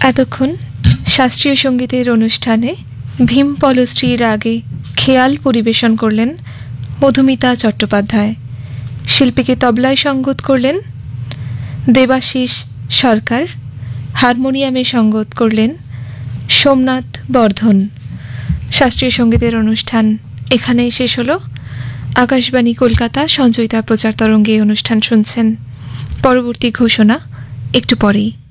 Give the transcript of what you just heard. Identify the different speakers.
Speaker 1: এতক্ষণ শাস্ত্রীয় সঙ্গীতের অনুষ্ঠানে ভীম পলশ্রীর রাগে খেয়াল পরিবেশন করলেন মধুমিতা চট্টোপাধ্যায়। শিল্পীকে তবলায় সঙ্গত করলেন দেবাশিস সরকার। হারমোনিয়ামে সঙ্গত করলেন সোমনাথ বর্ধন। শাস্ত্রীয় সঙ্গীতের অনুষ্ঠান এখানেই শেষ হলো। আকাশবাণী কলকাতা সঞ্চয়িতা প্রচার তরঙ্গে অনুষ্ঠান শুনছেন। পরবর্তী ঘোষণা একটু পরেই।